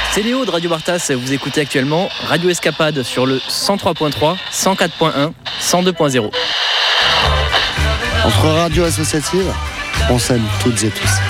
C'est Léo de Radio Bartas, vous écoutez actuellement Radio Escapade sur le 103.3, 104.1, 102.0. Entre radios associatives, on s'aime toutes et tous.